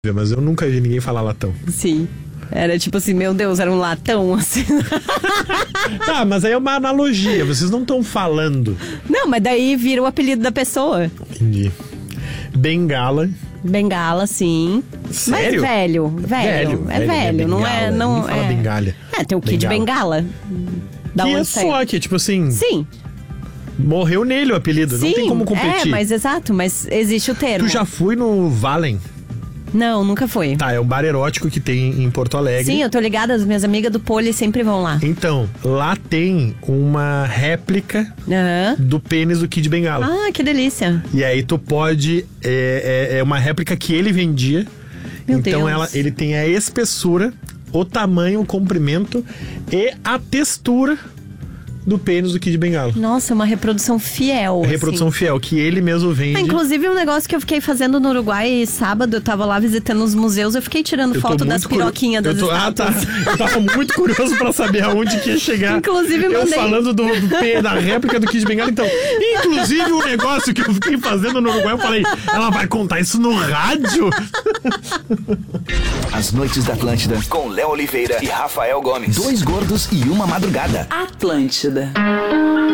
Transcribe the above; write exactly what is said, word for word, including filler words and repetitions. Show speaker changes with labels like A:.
A: Mas eu nunca vi ninguém falar latão.
B: Sim. Era tipo assim, meu Deus, era um latão assim.
A: Tá, mas aí é uma analogia, vocês não estão falando.
B: Não, mas daí vira o apelido da pessoa.
A: Entendi. Bengala.
B: Bengala, sim.
A: Sério?
B: Mas velho, velho.
A: Velho,
B: é
A: velho,
B: velho,
A: é
B: não
A: bengala,
B: é. Não
A: ninguém fala
B: é.
A: bengalha.
B: É, tem o Kid
A: Bengala.
B: Bengala. Da
A: Que
B: onde
A: é
B: saiu.
A: só que, tipo assim,
B: Sim.
A: morreu nele o apelido,
B: Sim,
A: não tem como competir.
B: É, mas exato, mas existe o termo.
A: Tu já foi no Valen?
B: Não, nunca fui.
A: Tá, é um bar erótico que tem em Porto Alegre.
B: Sim, eu tô ligada, as minhas amigas do Poli sempre vão lá.
A: Então, lá tem uma réplica
B: Aham.
A: do pênis do Kid Bengala.
B: Ah, que delícia.
A: E aí tu pode... É, é, é uma réplica que ele vendia.
B: Meu
A: então
B: Deus.
A: ela, ele tem a espessura, o tamanho, o comprimento e a textura do pênis do Kid Bengala.
B: Nossa, uma reprodução fiel.
A: A reprodução
B: assim.
A: fiel, que ele mesmo vende.
B: Ah, inclusive, um negócio que eu fiquei fazendo no Uruguai sábado, eu tava lá visitando os museus, eu fiquei tirando
A: Eu tô
B: foto das
A: muito curi-
B: piroquinhas das
A: eu tô- Ah, tá.
B: estátuas.
A: Eu tava muito curioso pra saber aonde que ia chegar.
B: Inclusive,
A: eu
B: mandei-
A: falando do, do pê- da réplica do Kid Bengala. Então, inclusive, o negócio que eu fiquei fazendo no Uruguai, eu falei, ela vai contar isso no rádio?
C: As Noites da Atlântida, com Léo Oliveira e Rafael Gomes. Dois gordos e uma madrugada.
D: Atlântida.